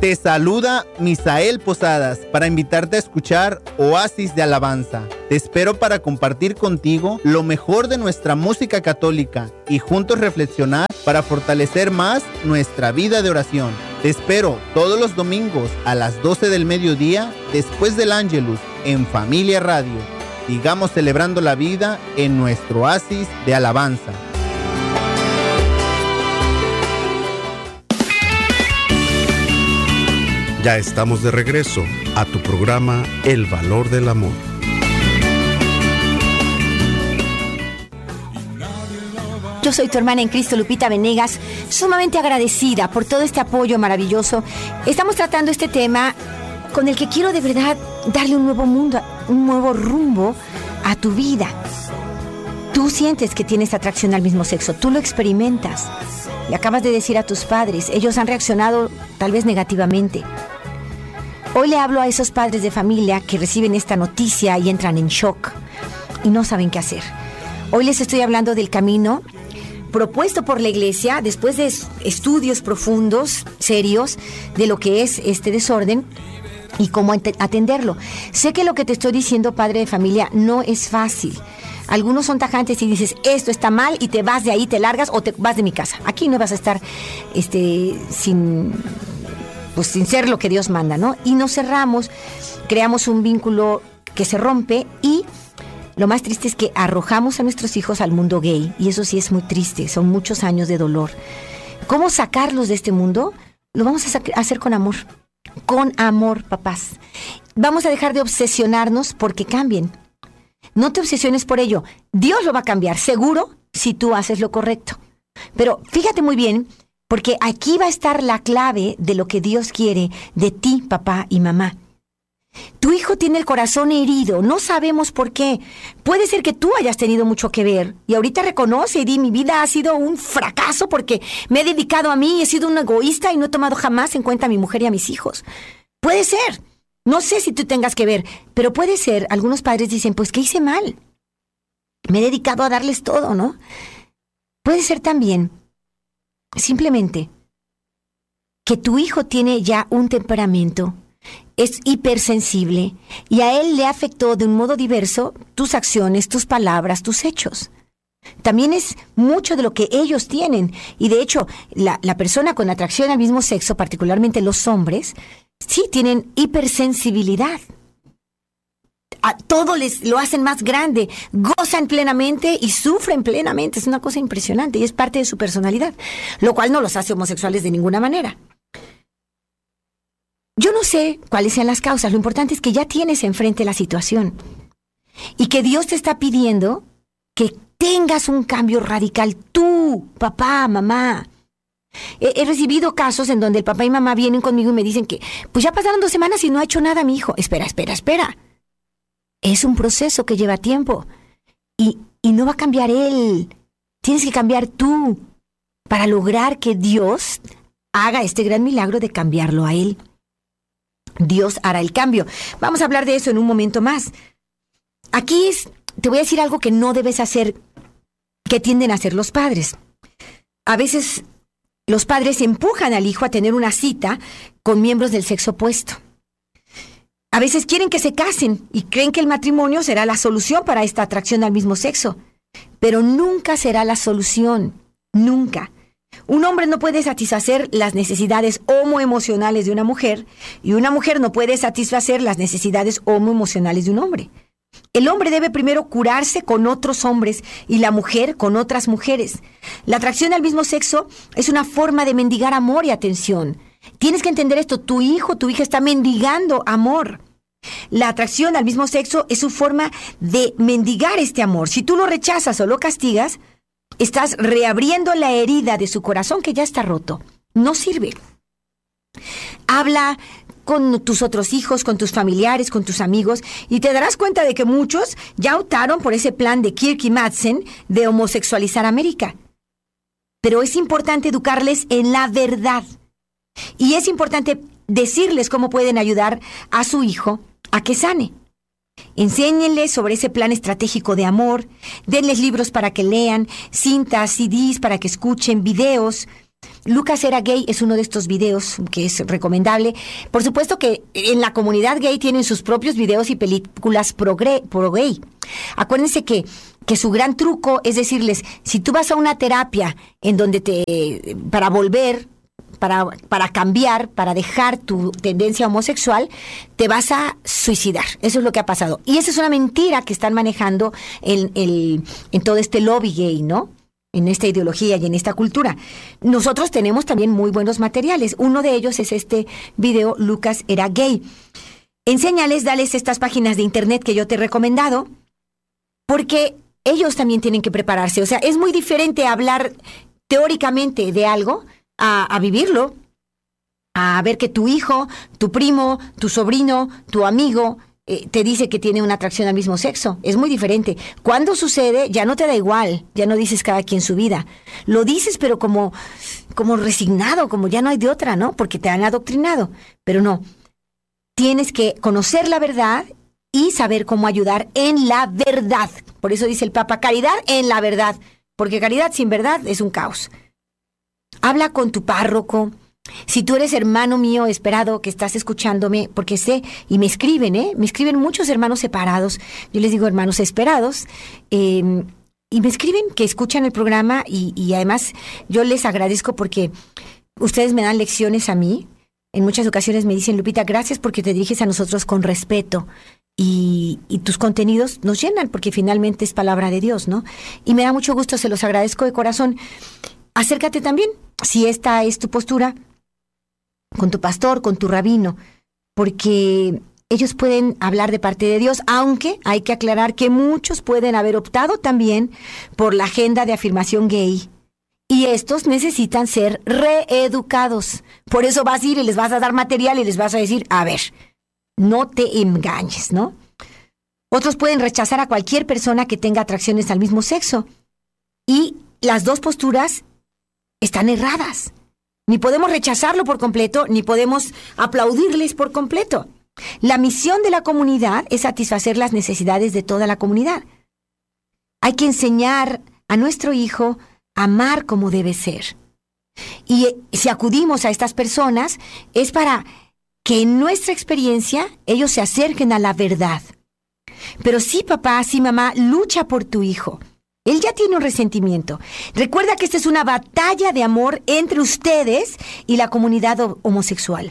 Te saluda Misael Posadas para invitarte a escuchar Oasis de Alabanza. Te espero para compartir contigo lo mejor de nuestra música católica y juntos reflexionar para fortalecer más nuestra vida de oración. Te espero todos los domingos a las 12 del mediodía después del Ángelus en Familia Radio. Sigamos celebrando la vida en nuestro Oasis de Alabanza. Ya estamos de regreso a tu programa El Valor del Amor. Yo soy tu hermana en Cristo, Lupita Venegas, sumamente agradecida por todo este apoyo maravilloso. Estamos tratando este tema con el que quiero de verdad darle un nuevo mundo, un nuevo rumbo a tu vida. Tú sientes que tienes atracción al mismo sexo, tú lo experimentas. Le acabas de decir a tus padres, ellos han reaccionado tal vez negativamente. Hoy le hablo a esos padres de familia que reciben esta noticia y entran en shock y no saben qué hacer. Hoy les estoy hablando del camino propuesto por la Iglesia después de estudios profundos, serios, de lo que es este desorden y cómo atenderlo. Sé que lo que te estoy diciendo, padre de familia, no es fácil. Algunos son tajantes y dices, esto está mal, y te vas de ahí, te largas o te vas de mi casa. Aquí no vas a estar sin ser lo que Dios manda, ¿no? Y nos cerramos, creamos un vínculo que se rompe y lo más triste es que arrojamos a nuestros hijos al mundo gay. Y eso sí es muy triste, son muchos años de dolor. ¿Cómo sacarlos de este mundo? Lo vamos a hacer con amor. Con amor, papás. Vamos a dejar de obsesionarnos porque cambien. No te obsesiones por ello. Dios lo va a cambiar, seguro, si tú haces lo correcto. Pero fíjate muy bien, porque aquí va a estar la clave de lo que Dios quiere de ti, papá y mamá. Tu hijo tiene el corazón herido, no sabemos por qué. Puede ser que tú hayas tenido mucho que ver y ahorita reconoce y di, mi vida ha sido un fracaso porque me he dedicado a mí, he sido un egoísta y no he tomado jamás en cuenta a mi mujer y a mis hijos. Puede ser, no sé si tú tengas que ver, pero puede ser, algunos padres dicen, pues ¿qué hice mal? Me he dedicado a darles todo, ¿no? Puede ser también, simplemente, que tu hijo tiene ya un temperamento, es hipersensible y a él le afectó de un modo diverso tus acciones, tus palabras, tus hechos. También es mucho de lo que ellos tienen y de hecho la persona con atracción al mismo sexo, particularmente los hombres, sí tienen hipersensibilidad. A todo lo hacen más grande, gozan plenamente y sufren plenamente. Es una cosa impresionante y es parte de su personalidad, lo cual no los hace homosexuales de ninguna manera. Yo no sé cuáles sean las causas, lo importante es que ya tienes enfrente la situación y que Dios te está pidiendo que tengas un cambio radical tú, papá, mamá. He recibido casos en donde el papá y mamá vienen conmigo y me dicen que pues ya pasaron 2 semanas y no ha hecho nada mi hijo. Espera. Es un proceso que lleva tiempo y no va a cambiar él. Tienes que cambiar tú para lograr que Dios haga este gran milagro de cambiarlo a él. Dios hará el cambio. Vamos a hablar de eso en un momento más. Aquí te voy a decir algo que no debes hacer, que tienden a hacer los padres. A veces los padres empujan al hijo a tener una cita con miembros del sexo opuesto. A veces quieren que se casen y creen que el matrimonio será la solución para esta atracción al mismo sexo. Pero nunca será la solución. Nunca. Un hombre no puede satisfacer las necesidades homoemocionales de una mujer y una mujer no puede satisfacer las necesidades homoemocionales de un hombre. El hombre debe primero curarse con otros hombres y la mujer con otras mujeres. La atracción al mismo sexo es una forma de mendigar amor y atención. Tienes que entender esto, tu hijo, tu hija está mendigando amor. La atracción al mismo sexo es su forma de mendigar este amor. Si tú lo rechazas o lo castigas, estás reabriendo la herida de su corazón que ya está roto. No sirve. Habla con tus otros hijos, con tus familiares, con tus amigos, y te darás cuenta de que muchos ya optaron por ese plan de Kirk y Madsen de homosexualizar América. Pero es importante educarles en la verdad. Y es importante decirles cómo pueden ayudar a su hijo a que sane. Enséñenles sobre ese plan estratégico de amor, denles libros para que lean, cintas, CDs para que escuchen, videos, Lucas Era Gay es uno de estos videos que es recomendable. Por supuesto que en la comunidad gay tienen sus propios videos y películas pro gay. Acuérdense que su gran truco es decirles, si tú vas a una terapia en donde para volver, para cambiar, para dejar tu tendencia homosexual, te vas a suicidar. Eso es lo que ha pasado. Y esa es una mentira que están manejando en todo este lobby gay, ¿no? En esta ideología y en esta cultura. Nosotros tenemos también muy buenos materiales. Uno de ellos es este video, Lucas Era Gay. Enséñales, dales estas páginas de internet que yo te he recomendado, porque ellos también tienen que prepararse. O sea, es muy diferente hablar teóricamente de algo a vivirlo, a ver que tu hijo, tu primo, tu sobrino, tu amigo te dice que tiene una atracción al mismo sexo. Es muy diferente. Cuando sucede, ya no te da igual, ya no dices cada quien su vida. Lo dices, pero como resignado, como ya no hay de otra, ¿no? Porque te han adoctrinado. Pero no. Tienes que conocer la verdad y saber cómo ayudar en la verdad. Por eso dice el Papa, caridad en la verdad. Porque caridad sin verdad es un caos. Habla con tu párroco. Si tú eres hermano mío esperado que estás escuchándome, porque sé, y me escriben muchos hermanos separados, yo les digo hermanos esperados, y me escriben que escuchan el programa y además yo les agradezco porque ustedes me dan lecciones a mí. En muchas ocasiones me dicen, Lupita, gracias porque te diriges a nosotros con respeto y tus contenidos nos llenan porque finalmente es palabra de Dios, ¿no? Y me da mucho gusto, se los agradezco de corazón. Acércate también, si esta es tu postura, con tu pastor, con tu rabino, porque ellos pueden hablar de parte de Dios, aunque hay que aclarar que muchos pueden haber optado también por la agenda de afirmación gay. Y estos necesitan ser reeducados. Por eso vas a ir y les vas a dar material y les vas a decir, a ver, no te engañes, ¿no? Otros pueden rechazar a cualquier persona que tenga atracciones al mismo sexo. Y las dos posturas están erradas. Ni podemos rechazarlo por completo, ni podemos aplaudirles por completo. La misión de la comunidad es satisfacer las necesidades de toda la comunidad. Hay que enseñar a nuestro hijo a amar como debe ser. Y si acudimos a estas personas, es para que en nuestra experiencia ellos se acerquen a la verdad. Pero sí, papá, sí, mamá, lucha por tu hijo. Él ya tiene un resentimiento. Recuerda que esta es una batalla de amor entre ustedes y la comunidad homosexual.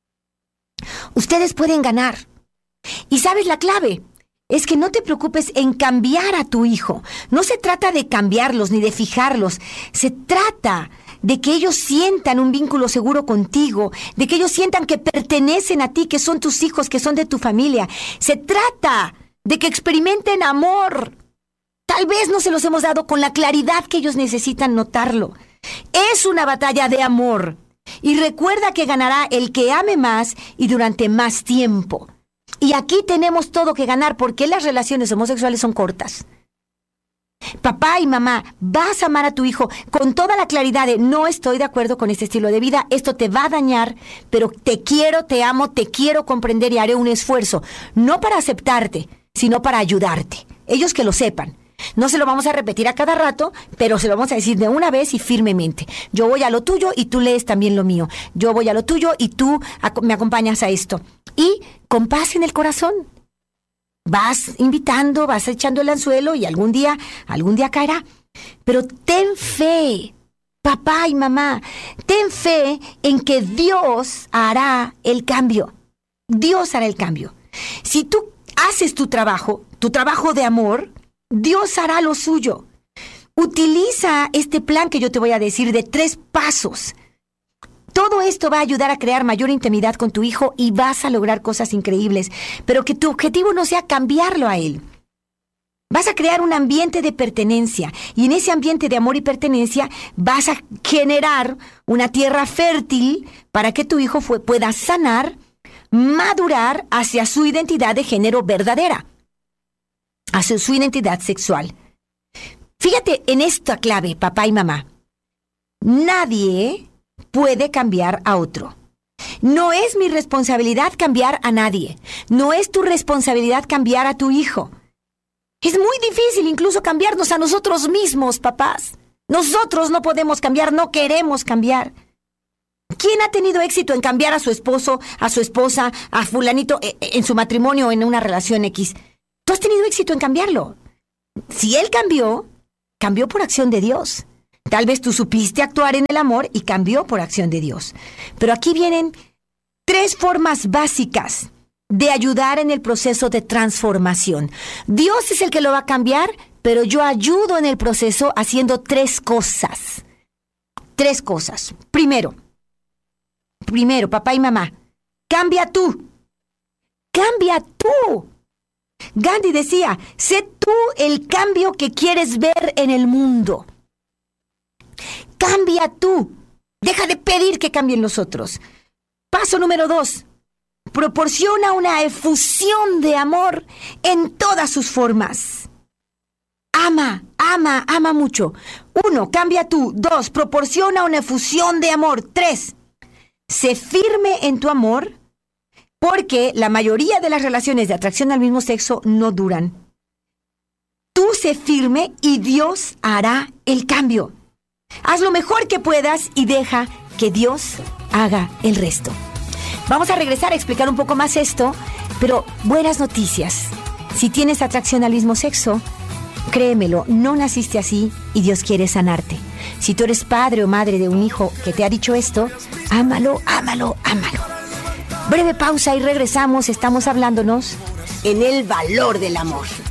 Ustedes pueden ganar. Y ¿sabes la clave? Es que no te preocupes en cambiar a tu hijo. No se trata de cambiarlos ni de fijarlos. Se trata de que ellos sientan un vínculo seguro contigo, de que ellos sientan que pertenecen a ti, que son tus hijos, que son de tu familia. Se trata de que experimenten amor. Tal vez no se los hemos dado con la claridad que ellos necesitan notarlo. Es una batalla de amor. Y recuerda que ganará el que ame más y durante más tiempo. Y aquí tenemos todo que ganar porque las relaciones homosexuales son cortas. Papá y mamá, vas a amar a tu hijo con toda la claridad de no estoy de acuerdo con este estilo de vida, esto te va a dañar, pero te quiero, te amo, te quiero comprender y haré un esfuerzo, no para aceptarte, sino para ayudarte. Ellos que lo sepan. No se lo vamos a repetir a cada rato, pero se lo vamos a decir de una vez y firmemente. Yo voy a lo tuyo y tú lees también lo mío. Yo voy a lo tuyo y tú me acompañas a esto. Y con paz en el corazón. Vas invitando, vas echando el anzuelo y algún día caerá. Pero ten fe, papá y mamá, ten fe en que Dios hará el cambio. Dios hará el cambio. Si tú haces tu trabajo de amor, Dios hará lo suyo. Utiliza este plan que yo te voy a decir de 3 pasos. Todo esto va a ayudar a crear mayor intimidad con tu hijo y vas a lograr cosas increíbles, pero que tu objetivo no sea cambiarlo a él. Vas a crear un ambiente de pertenencia y en ese ambiente de amor y pertenencia vas a generar una tierra fértil para que tu hijo pueda sanar, madurar hacia su identidad de género verdadera, hacia su identidad sexual. Fíjate en esta clave, papá y mamá. Nadie puede cambiar a otro. No es mi responsabilidad cambiar a nadie. No es tu responsabilidad cambiar a tu hijo. Es muy difícil incluso cambiarnos a nosotros mismos, papás. Nosotros no podemos cambiar, no queremos cambiar. ¿Quién ha tenido éxito en cambiar a su esposo, a su esposa, a fulanito en su matrimonio o en una relación X? Tú has tenido éxito en cambiarlo. Si él cambió, cambió por acción de Dios. Tal vez tú supiste actuar en el amor y cambió por acción de Dios. Pero aquí vienen 3 formas básicas de ayudar en el proceso de transformación. Dios es el que lo va a cambiar, pero yo ayudo en el proceso haciendo 3 cosas. 3 cosas. Primero, papá y mamá, cambia tú. Cambia tú. Gandhi decía, sé tú el cambio que quieres ver en el mundo. Cambia tú. Deja de pedir que cambien los otros. Paso número 2. Proporciona una efusión de amor en todas sus formas. Ama mucho. 1, cambia tú. 2, proporciona una efusión de amor. 3, sé firme en tu amor, porque la mayoría de las relaciones de atracción al mismo sexo no duran. Tú sé firme y Dios hará el cambio. Haz lo mejor que puedas y deja que Dios haga el resto. Vamos a regresar a explicar un poco más esto, pero buenas noticias. Si tienes atracción al mismo sexo, créemelo, no naciste así y Dios quiere sanarte. Si tú eres padre o madre de un hijo que te ha dicho esto, ámalo. Breve pausa y regresamos. Estamos hablándonos en el valor del amor.